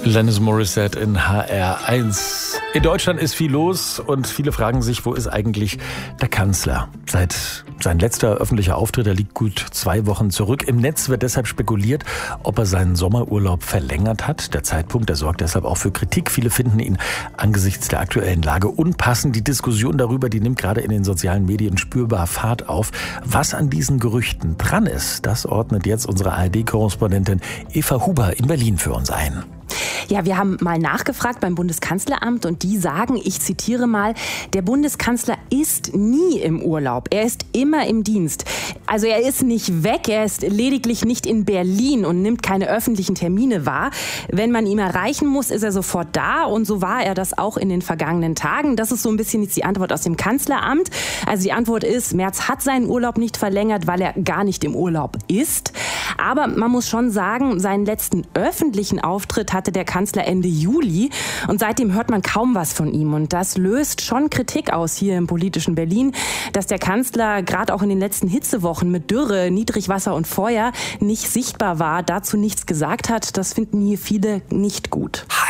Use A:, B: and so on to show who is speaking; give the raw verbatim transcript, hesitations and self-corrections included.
A: Alanis Morissette in H R eins. In Deutschland ist viel los und viele fragen sich, wo ist eigentlich der Kanzler? Seit sein letzter öffentlicher Auftritt, der liegt gut zwei Wochen zurück. Im Netz wird deshalb spekuliert, ob er seinen Sommerurlaub verlängert hat. Der Zeitpunkt, der sorgt deshalb auch für Kritik. Viele finden ihn angesichts der aktuellen Lage unpassend. Die Diskussion darüber, die nimmt gerade in den sozialen Medien spürbar Fahrt auf. Was an diesen Gerüchten dran ist, das ordnet jetzt unsere A R D-Korrespondentin Eva Huber in Berlin für uns ein.
B: Ja, wir haben mal nachgefragt beim Bundeskanzleramt und die sagen, ich zitiere mal, der Bundeskanzler ist nie im Urlaub. Er ist immer im Dienst. Also er ist nicht weg, er ist lediglich nicht in Berlin und nimmt keine öffentlichen Termine wahr. Wenn man ihn erreichen muss, ist er sofort da und so war er das auch in den vergangenen Tagen. Das ist so ein bisschen jetzt die Antwort aus dem Kanzleramt. Also die Antwort ist, Merz hat seinen Urlaub nicht verlängert, weil er gar nicht im Urlaub ist. Aber man muss schon sagen, seinen letzten öffentlichen Auftritt hatte der Kanzler Ende Juli und seitdem hört man kaum was von ihm. Und das löst schon Kritik aus hier im politischen Berlin, dass der Kanzler gerade auch in den letzten Hitzewochen mit Dürre, Niedrigwasser und Feuer nicht sichtbar war, dazu nichts gesagt hat. Das finden hier viele nicht gut.